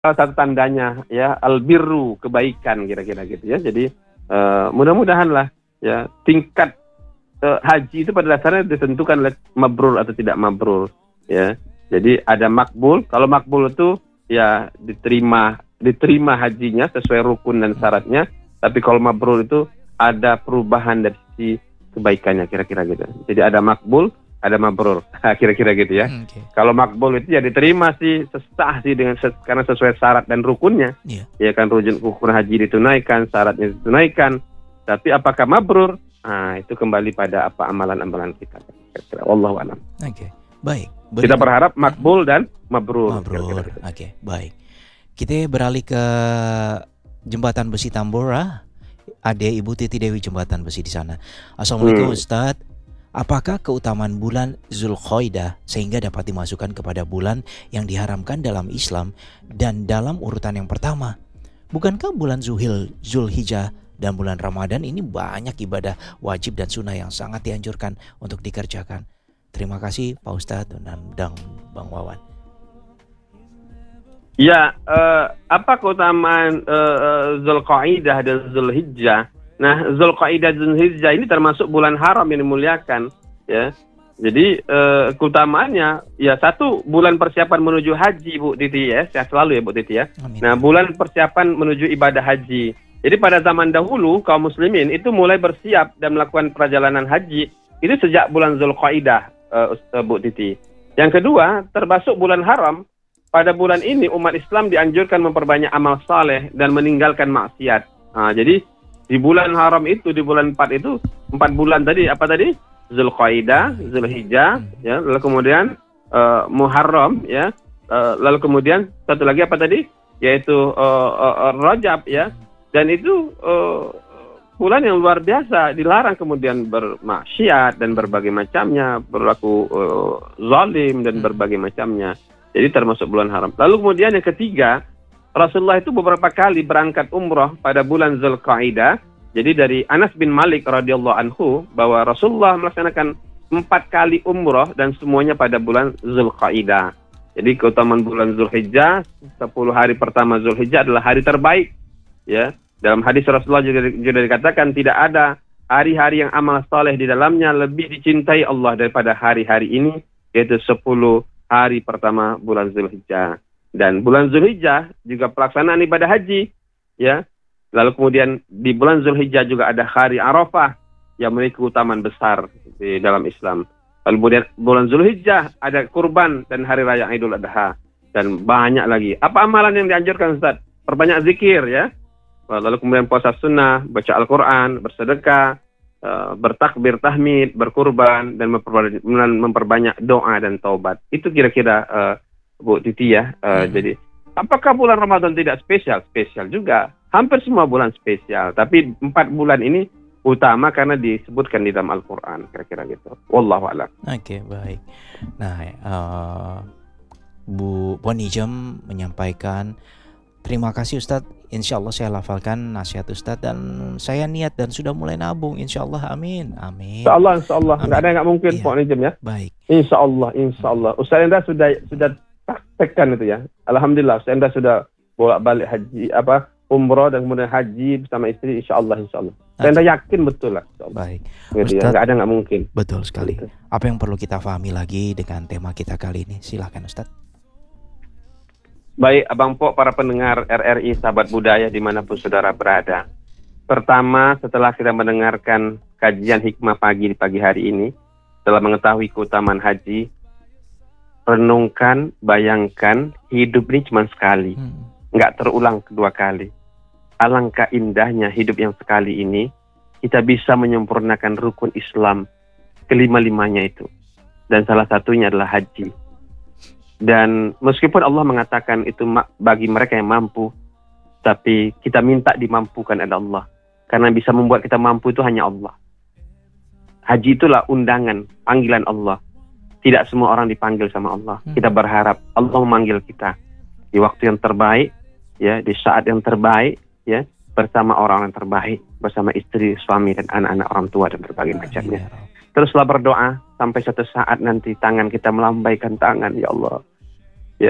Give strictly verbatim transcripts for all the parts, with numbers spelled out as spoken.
salah satu tandanya ya albirru, kebaikan kira-kira gitu ya. Jadi uh, mudah-mudahan lah ya tingkat uh, haji itu pada dasarnya ditentukan oleh mabrur atau tidak mabrur ya. Jadi ada makbul, kalau makbul itu ya diterima diterima hajinya sesuai rukun dan syaratnya, tapi kalau mabrur itu ada perubahan dari sisi kebaikannya kira-kira gitu. Jadi ada makbul, ada mabrur, kira-kira gitu ya. Hmm, okay. Kalau makbul itu ya diterima sih, sesah sih dengan ses, karena sesuai syarat dan rukunnya. Yeah. Ya kan rukun rukun haji ditunaikan, syaratnya ditunaikan. Tapi apakah mabrur? Nah, itu kembali pada apa amalan-amalan kita. Kira-kira wallahu a'lam. Oke, okay. Baik. Berikan. Kita berharap makbul dan mabrur. Mabrur. Oke, okay. Baik. Kita beralih ke Jembatan Besi Tambora. Ada Ibu Titi Dewi Jembatan Besi di sana. Assalamualaikum hmm. Ustadz. Apakah keutamaan bulan Zulqaidah sehingga dapat dimasukkan kepada bulan yang diharamkan dalam Islam dan dalam urutan yang pertama? Bukankah bulan Zulhil, Zulhijjah dan bulan Ramadan ini banyak ibadah wajib dan sunnah yang sangat dianjurkan untuk dikerjakan? Terima kasih Pak Ustadz dan Bang Wawan. Ya, uh, apa keutamaan uh, Zulqaidah dan Zulhijjah? Nah, Zulqaidah dan Zulhijjah ini termasuk bulan haram yang dimuliakan, ya. Jadi uh, keutamaannya, ya satu bulan persiapan menuju haji, Bu Titi ya, sehat selalu ya Bu Titi ya. Amin. Nah, bulan persiapan menuju ibadah haji. Jadi pada zaman dahulu kaum muslimin itu mulai bersiap dan melakukan perjalanan haji itu sejak bulan Zulqaidah, uh, Bu Titi. Yang kedua, termasuk bulan haram. Pada bulan ini umat Islam dianjurkan memperbanyak amal saleh dan meninggalkan maksiat. Nah, jadi di bulan haram itu, di bulan empat itu, empat bulan tadi, apa tadi? Zulqaidah, Zulhijjah, ya, lalu kemudian uh, Muharram, ya, uh, lalu kemudian satu lagi apa tadi? Yaitu uh, uh, Rajab, ya. Dan itu uh, bulan yang luar biasa, dilarang kemudian bermaksiat dan berbagai macamnya, berlaku uh, zalim dan berbagai macamnya. Jadi termasuk bulan haram. Lalu kemudian yang ketiga, Rasulullah itu beberapa kali berangkat umrah pada bulan Zulqaidah. Jadi dari Anas bin Malik radhiyallahu anhu bahwa Rasulullah melaksanakan empat kali umrah dan semuanya pada bulan Zulqaidah. Jadi keutamaan bulan Zulhijjah, sepuluh hari pertama Zulhijjah adalah hari terbaik. Ya, dalam hadis Rasulullah juga, juga dikatakan tidak ada hari-hari yang amal saleh di dalamnya lebih dicintai Allah daripada hari-hari ini, yaitu sepuluh hari pertama bulan Zulhijjah. Dan bulan Zulhijjah juga pelaksanaan ibadah haji, ya. Lalu kemudian di bulan Zulhijjah juga ada hari Arafah yang memiliki keutamaan besar di dalam Islam. Lalu kemudian bulan Zulhijjah ada kurban dan hari raya Idul Adha dan banyak lagi. Apa amalan yang dianjurkan, Ustaz? Perbanyak zikir, ya. Lalu kemudian puasa sunnah, baca Al-Quran, bersedekah, Uh, bertakbir, tahmid, berkurban, dan memperbanyak, memperbanyak doa dan taubat. Itu kira-kira uh, Bu Titi ya. Uh, hmm. Jadi, apakah bulan Ramadan tidak spesial? Spesial juga. Hampir semua bulan spesial. Tapi empat bulan ini utama karena disebutkan di dalam Al-Quran. Kira-kira gitu. Wallahu a'lam. Oke, okay, baik. Nah, uh, Bu Poni Jem menyampaikan, terima kasih Ustadz. Insya Allah saya lafalkan nasihat Ustadz dan saya niat dan sudah mulai nabung. Insya Allah, amin, amin. Insya Allah, Insya Allah. Nggak ada yang nggak mungkin, iya. Pak Nijem ya. Baik. Insya Allah, Insya Allah. Ustadz Enda sudah sudah praktekkan itu ya. Alhamdulillah, Ustadz Enda sudah bolak-balik haji, apa umroh dan kemudian haji bersama istri. Insya Allah, Insya Allah. Ustadz Enda yakin betul lah. Baik. Gitu ya. Nggak ada nggak mungkin. Betul sekali. Gitu. Apa yang perlu kita pahami lagi dengan tema kita kali ini? Silakan Ustadz. Baik, Abang Pok, para pendengar R R I, sahabat budaya dimanapun saudara berada. Pertama, setelah kita mendengarkan kajian hikmah pagi di pagi hari ini, setelah mengetahui keutamaan haji, renungkan, bayangkan, hidup ini cuma sekali. Nggak terulang kedua kali. Alangkah indahnya hidup yang sekali ini, kita bisa menyempurnakan rukun Islam kelima-limanya itu. Dan salah satunya adalah haji. Dan meskipun Allah mengatakan itu bagi mereka yang mampu, tapi kita minta dimampukan oleh Allah. Karena bisa membuat kita mampu itu hanya Allah. Haji itulah undangan, panggilan Allah. Tidak semua orang dipanggil sama Allah. Kita berharap Allah memanggil kita di waktu yang terbaik, ya, di saat yang terbaik, ya, bersama orang yang terbaik, bersama istri, suami, dan anak-anak, orang tua, dan berbagai macamnya. Teruslah berdoa sampai suatu saat nanti tangan kita melambaikan tangan, ya Allah. Ya,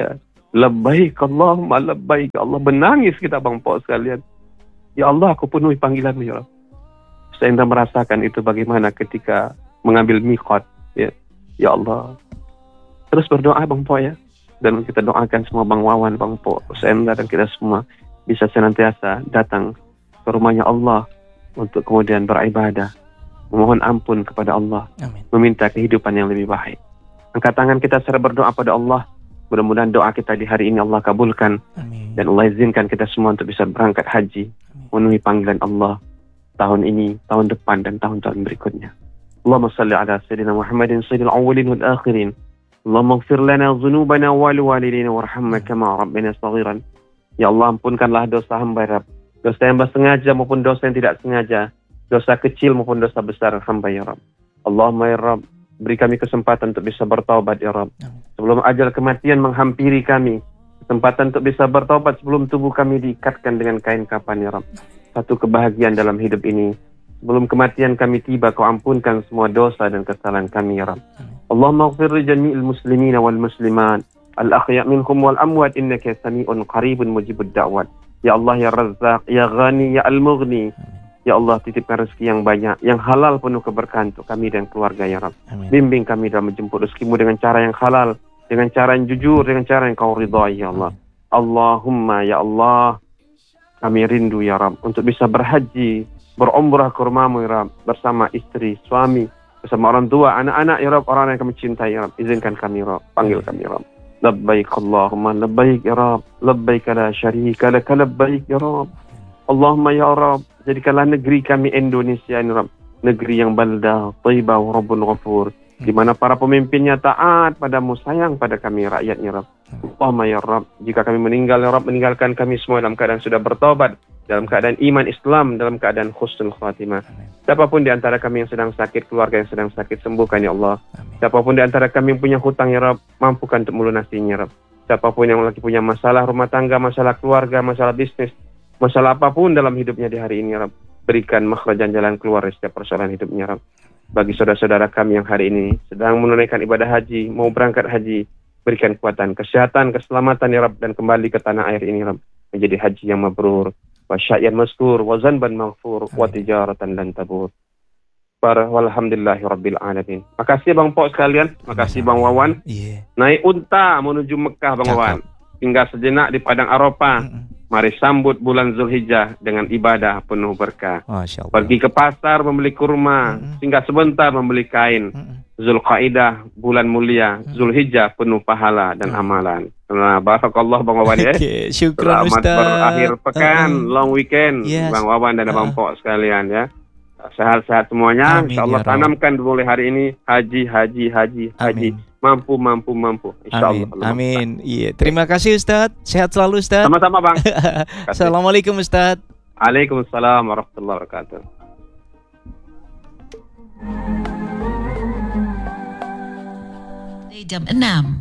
Labbaik Allahumma labbaik. Ya Allah, menangis kita Bang Po sekalian. Ya Allah, aku penuhi panggilan-Mu ya Rabb. Saya ingin merasakan itu bagaimana ketika mengambil miqat, ya. Ya Allah. Terus berdoa Bang Po ya. Dan kita doakan semua Bang Wawan, Bang Po, Senda dan kita semua bisa senantiasa datang ke rumahnya Allah untuk kemudian beribadah, memohon ampun kepada Allah, Amin. meminta kehidupan yang lebih baik. Angkat tangan kita secara berdoa pada Allah. Mudah-mudahan doa kita di hari ini Allah kabulkan. Amin. Dan Allah izinkan kita semua untuk bisa berangkat haji, memenuhi panggilan Allah tahun ini, tahun depan, dan tahun-tahun berikutnya. Allahumma salli ala Sayyidina Muhammadin sayyidil awwalin wal akhirin. Allahumma ighfir lana dhunubana wal walidina warhamna kama rabbana saghiran. Ya Allah, ampunkanlah dosa hamba ya Rabb. Dosa yang bersengaja maupun dosa yang tidak sengaja. Dosa kecil maupun dosa besar hamba ya Rabb. Allahumma ya Rabb, beri kami kesempatan untuk bisa bertaubat ya Rabb. Sebelum ajal kematian menghampiri kami, kesempatan untuk bisa bertaubat sebelum tubuh kami diikatkan dengan kain kafan ya Rabb. Satu kebahagiaan dalam hidup ini. Sebelum kematian kami tiba, Kau ampunkan semua dosa dan kesalahan kami ya Rabb. Allahumma ighfir li jami'il muslimina wal muslimat al-ahya' minhum wal amwat innaka sami'un qaribun mujibud da'wat. Ya Allah ya Razzaq, ya Ghani, ya Al-Mughni. Ya Allah, titipkan rezeki yang banyak, yang halal penuh keberkahan untuk kami dan keluarga ya Rabb. Amin. Bimbing kami dalam menjemput rezeki-Mu dengan cara yang halal, dengan cara yang jujur, dengan cara yang Kau ridhai ya Allah. Allahumma ya Allah, kami rindu ya Rabb untuk bisa berhaji, berumrah ke rumah-Mu ya Rabb, bersama istri, suami, bersama orang tua, anak-anak ya Rabb, orang yang kami cintai ya Rabb. Izinkan kami ya Rabb, panggil kami ya Rabb. Labbaik Allahumma labbaik ya Rabb, labbaik la syarika lak, labbaik ya Rabb. Allahumma ya Rabb, jadikanlah negeri kami Indonesia ini Rabb, negeri yang baldah, thayyibah, rabbun ghafur, di mana para pemimpinnya taat padamu, sayang pada kami rakyatnya Rabb. Allahumma ya Rabb, jika kami meninggal ya Rabb, meninggalkan kami semua dalam keadaan sudah bertobat, dalam keadaan iman Islam, dalam keadaan husnul khatimah. Siapapun di antara kami yang sedang sakit, keluarga yang sedang sakit, sembuhkan ya Allah. Amin. Siapapun di antara kami yang punya hutang ya Rabb, mampukan untuk melunasinya ya Rabb. Siapapun yang lagi punya masalah rumah tangga, masalah keluarga, masalah bisnis, masalah apapun dalam hidupnya di hari ini ya Rabb, berikan makhrajan jalan keluar dari setiap persoalan hidupnya ya Rabb. Bagi saudara-saudara kami yang hari ini sedang menunaikan ibadah haji, mau berangkat haji, berikan kekuatan, kesehatan, keselamatan ya Rabb, dan kembali ke tanah air ini ya Rabb, menjadi haji yang mabrur, wa sya'yan maskur, wa zanban maghfur, wa tijaratan lan tabur. Walhamdulillahi rabbil alamin. Makasih Bang Po sekalian, makasih Bang Wawan. Iya. Naik unta menuju Mekah Bang Cakep. Wawan. Tinggal sejenak di padang Arafah. Mm-mm. Mari sambut bulan Zulhijjah dengan ibadah penuh berkah. Masya Allah. Pergi ke pasar membeli kurma, Mm-mm. singgah sebentar membeli kain. Mm-mm. Zulqaidah, bulan mulia. Zulhijjah penuh pahala dan Mm. amalan. Nah, barakallah Bang Wawan ya. Oke, syukran Selamat Ustaz. berakhir pekan, Uh-uh. long weekend, Yes. Bang Wawan dan Bang Uh-uh. Po sekalian ya. Sehat-sehat semuanya. Amin, InsyaAllah ya Rabb. tanamkan mulai hari ini haji, haji, haji, haji. Amin. Mampu, mampu, mampu. InsyaAllah. Amin. Amin. Iya, terima kasih Ustaz. Sehat selalu Ustaz. Sama-sama Bang. Terima kasih. Assalamualaikum Ustaz. Waalaikumsalam warahmatullahi wabarakatuh. Jam enam.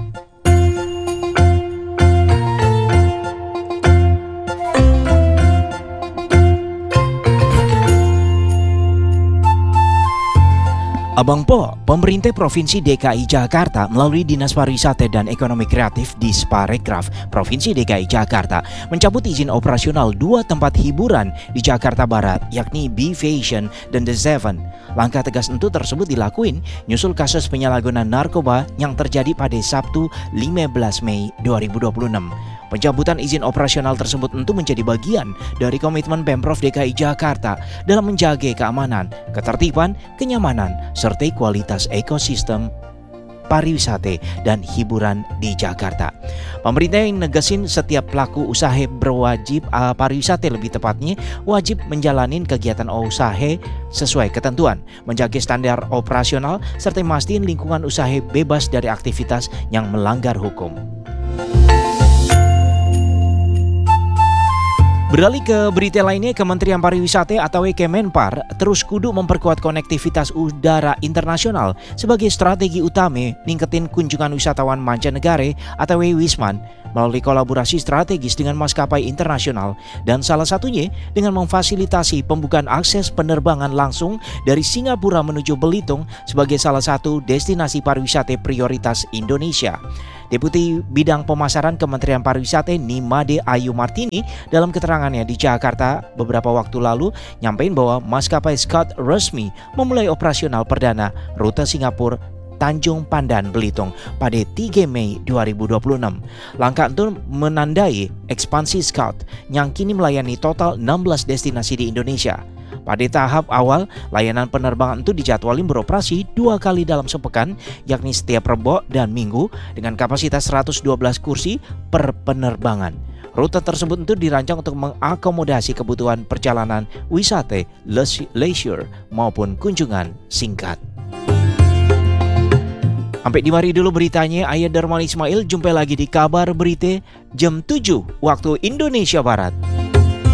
Abang Po, pemerintah Provinsi D K I Jakarta melalui Dinas Pariwisata dan Ekonomi Kreatif di Sparekraf Provinsi D K I Jakarta mencabut izin operasional dua tempat hiburan di Jakarta Barat, yakni B Fashion dan The Seven. Langkah tegas itu tersebut dilakuin nyusul kasus penyalahgunaan narkoba yang terjadi pada Sabtu lima belas Mei dua ribu dua puluh enam. Pencabutan izin operasional tersebut tentu menjadi bagian dari komitmen Pemprov D K I Jakarta dalam menjaga keamanan, ketertiban, kenyamanan, serta kualitas ekosistem pariwisata dan hiburan di Jakarta. Pemerintah yang negasin setiap pelaku usaha berwajib uh, pariwisata lebih tepatnya wajib menjalani kegiatan usaha sesuai ketentuan, menjaga standar operasional serta memastikan lingkungan usaha bebas dari aktivitas yang melanggar hukum. Beralih ke berita lainnya, Kementerian Pariwisata atau Kemenpar terus kudu memperkuat konektivitas udara internasional sebagai strategi utama ningketin kunjungan wisatawan mancanegara atau Wisman melalui kolaborasi strategis dengan maskapai internasional dan salah satunya dengan memfasilitasi pembukaan akses penerbangan langsung dari Singapura menuju Belitung sebagai salah satu destinasi pariwisata prioritas Indonesia. Deputi Bidang Pemasaran Kementerian Pariwisata Nimade Ayu Martini dalam keterangannya di Jakarta beberapa waktu lalu nyampein bahwa maskapai Scoot resmi memulai operasional perdana rute Singapura Tanjung Pandan, Belitung pada tiga Mei dua ribu dua puluh enam. Langkah itu menandai ekspansi Scoot yang kini melayani total enam belas destinasi di Indonesia. Pada tahap awal, layanan penerbangan itu dijadwalin beroperasi dua kali dalam sepekan, yakni setiap Rebo dan Minggu dengan kapasitas seratus dua belas kursi per penerbangan. Rute tersebut itu dirancang untuk mengakomodasi kebutuhan perjalanan wisata, leisure maupun kunjungan singkat. Sampai di mari dulu beritanya, Ayah Darman Ismail. Jumpa lagi di Kabar Berita jam tujuh waktu Indonesia Barat.